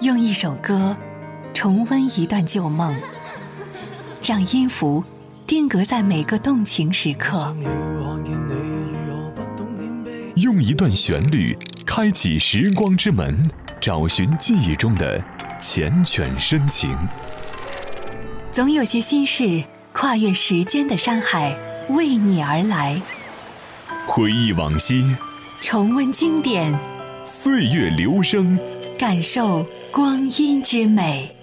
用一首歌重温一段旧梦，让音符定格在每个动情时刻， 用一段旋律开启时光之门，找寻记忆中的缱绻深情。 总有些心事跨越时间的山海，为你而来。 回忆往昔， 重温经典， 岁月流声， 感受光阴之美。